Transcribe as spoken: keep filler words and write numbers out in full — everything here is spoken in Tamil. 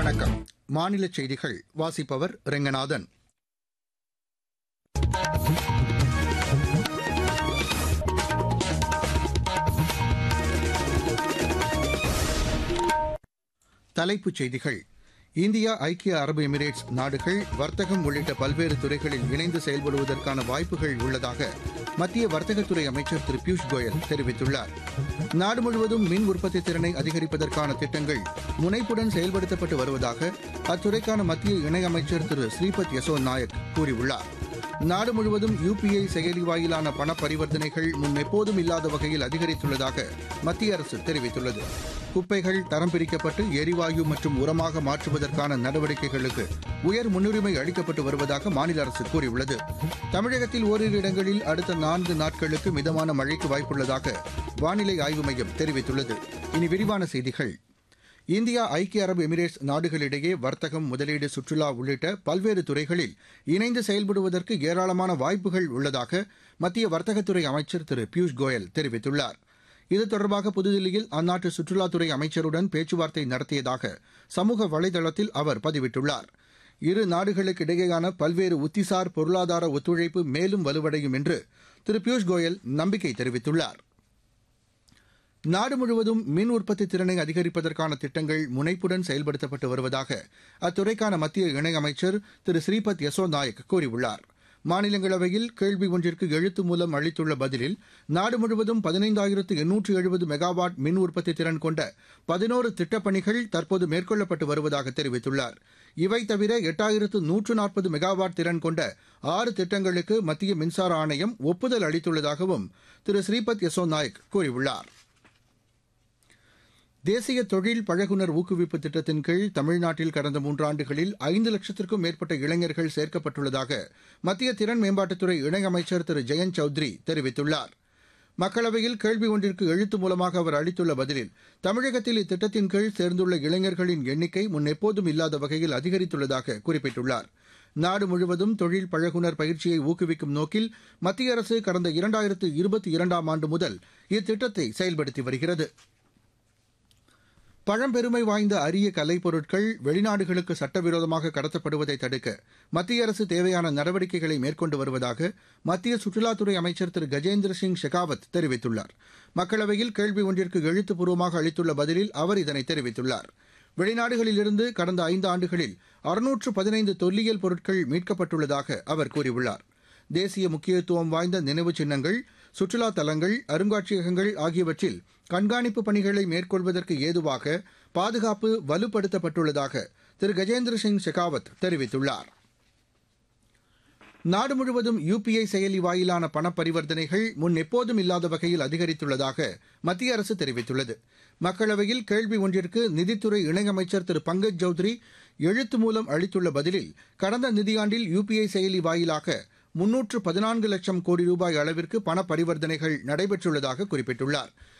வணக்கம். மாநில செய்திகள் வாசிப்பவர் ரெங்கநாதன். தலைப்புச் செய்திகள். இந்தியா, ஐக்கிய அரபு எமிரேட்ஸ் நாடுகள் வர்த்தகம் உள்ளிட்ட பல்வேறு துறைகளில் இணைந்து செயல்படுவதற்கான வாய்ப்புகள் உள்ளதாக மத்திய வர்த்தகத்துறை அமைச்சர் திரு பியூஷ் கோயல் தெரிவித்துள்ளார். நாடு முழுவதும் மின் உற்பத்தி திறனை அதிகரிப்பதற்கான திட்டங்கள் முனைப்புடன் செயல்படுத்தப்பட்டு வருவதாக அத்துறைக்கான மத்திய இணையமைச்சர் திரு ஸ்ரீபத் யசோ நாயக் கூறியுள்ளார். நாடு முழுவதும் யுபிஐ செயலி வாயிலான பண பரிவர்த்தனைகள் முன்னெப்போதும் இல்லாத வகையில் அதிகரித்துள்ளதாக மத்திய அரசு தெரிவித்துள்ளது. குப்பைகள் தரம் பிரிக்கப்பட்டு எரிவாயு மற்றும் உரமாக மாற்றுவதற்கான நடவடிக்கைகளுக்கு உயர் முன்னுரிமை அளிக்கப்பட்டு வருவதாக மாநில அரசு கூறியுள்ளது. தமிழகத்தில் ஓரிரு இடங்களில் அடுத்த நான்கு நாட்களுக்கு மிதமான மழைக்கு வாய்ப்புள்ளதாக வானிலை ஆய்வு மையம் தெரிவித்துள்ளது. இனி விரிவான செய்திகள். இந்தியா, ஐக்கிய அரபு எமிரேட்ஸ் நாடுகளிடையே வர்த்தகம், முதலீடு, சுற்றுலா உள்ளிட்ட பல்வேறு துறைகளில் இணைந்து செயல்படுவதற்கு ஏராளமான வாய்ப்புகள் உள்ளதாக மத்திய வர்த்தகத்துறை அமைச்சர் திரு பியூஷ் கோயல் தெரிவித்துள்ளார். இது தொடர்பாக புதுதில்லியில் அந்நாட்டு சுற்றுலாத்துறை அமைச்சருடன் பேச்சுவார்த்தை நடத்தியதாக சமூக வலைதளத்தில் அவர் பதிவிட்டுள்ளார். இரு நாடுகளுக்கு இடையேயான பல்வேறு உத்திசார் பொருளாதார ஒத்துழைப்பு மேலும் வலுவடையும் என்று திரு பியூஷ் கோயல் நம்பிக்கை தெரிவித்துள்ளார். நாடு முழுவதும் மின் உற்பத்தி திறனை அதிகரிப்பதற்கான திட்டங்கள் முனைப்புடன் செயல்படுத்தப்பட்டு வருவதாக அத்துறைக்கான மத்திய இணையமைச்சர் திரு ஸ்ரீபத் யசோ நாயக் கூறியுள்ளார். மாநிலங்களவையில் கேள்வி ஒன்றிற்கு எழுத்து மூலம் அளித்துள்ள பதிலில் நாடு முழுவதும் பதினைந்தாயிரத்து எண்ணூற்று எழுபது மெகாவாட் மின் உற்பத்தி திறன் கொண்ட பதினோரு திட்டப்பணிகள் தற்போது மேற்கொள்ளப்பட்டு வருவதாக தெரிவித்துள்ளார். இவை தவிர எட்டாயிரத்து நூற்று நாற்பது மெகாவாட் திறன் கொண்ட ஆறு திட்டங்களுக்கு மத்திய மின்சார ஆணையம் ஒப்புதல் அளித்துள்ளதாகவும் திரு ஸ்ரீபத் யசோ நாயக் கூறியுள்ளார். தேசிய தொழில் பழகுனர் ஊக்குவிப்பு திட்டத்தின் கீழ் தமிழ்நாட்டில் கடந்த மூன்றாண்டுகளில் ஐந்து லட்சத்திற்கும் மேற்பட்ட இளைஞர்கள் சேர்க்கப்பட்டுள்ளதாக மத்திய திறன் மேம்பாட்டுத்துறை இணையமைச்சர் திரு ஜெயந்த் சௌத்ரி தெரிவித்துள்ளார். மக்களவையில் கேள்வி ஒன்றிற்கு எழுத்து மூலமாக அவர் அளித்துள்ள பதிலில் தமிழகத்தில் இத்திட்டத்தின் கீழ் சேர்ந்துள்ள இளைஞர்களின் எண்ணிக்கை முன்னெப்போதும் இல்லாத வகையில் அதிகரித்துள்ளதாக குறிப்பிட்டுள்ளார். நாடு முழுவதும் தொழில் பழகுனர் பயிற்சியை ஊக்குவிக்கும் நோக்கில் மத்திய அரசு கடந்த இரண்டாயிரத்து இருபத்தி இரண்டாம் ஆண்டு முதல் இத்திட்டத்தை செயல்படுத்தி வருகிறது. பழம்பெருமை வாய்ந்த அரிய கலைப்பொருட்கள் வெளிநாடுகளுக்கு சட்டவிரோதமாக கடத்தப்படுவதை தடுக்க மத்திய அரசு தேவையான நடவடிக்கைகளை மேற்கொண்டு வருவதாக மத்திய சுற்றுலாத்துறை அமைச்சர் திரு கஜேந்திர சிங் ஷெகாவத் தெரிவித்துள்ளார். மக்களவையில் கேள்வி ஒன்றிற்கு எழுத்துப்பூர்வமாக அளித்துள்ள பதிலில் அவர் இதனை தெரிவித்துள்ளார். வெளிநாடுகளிலிருந்து கடந்த ஐந்து ஆண்டுகளில் அறுநூற்று பதினைந்து தொல்லியல் பொருட்கள் மீட்கப்பட்டுள்ளதாக அவர் கூறியுள்ளார். தேசிய முக்கியத்துவம் வாய்ந்த நினைவு சின்னங்கள், சுற்றுலா தலங்கள், அருங்காட்சியகங்கள் ஆகியவற்றில் கண்காணிப்பு பணிகளை மேற்கொள்வதற்கு ஏதுவாக பாதுகாப்பு வலுப்படுத்தப்பட்டுள்ளதாக திரு கஜேந்திர சிங் ஷெகாவத் தெரிவித்துள்ளார். நாடு முழுவதும் யுபிஐ செயலி வாயிலான பண பரிவர்த்தனைகள் முன் எப்போதும் இல்லாத வகையில் அதிகரித்துள்ளதாக மத்திய அரசு தெரிவித்துள்ளது. மக்களவையில் கேள்வி ஒன்றிற்கு நிதித்துறை இணையமைச்சர் திரு பங்கஜ் சௌத்ரி எழுத்து மூலம் அளித்துள்ள பதிலில் கடந்த நிதியாண்டில் யுபிஐ செயலி வாயிலாக முன்னூற்று பதினான்கு லட்சம் கோடி ரூபாய் அளவிற்கு பண பரிவர்த்தனைகள் நடைபெற்றுள்ளதாக குறிப்பிட்டுள்ளார்.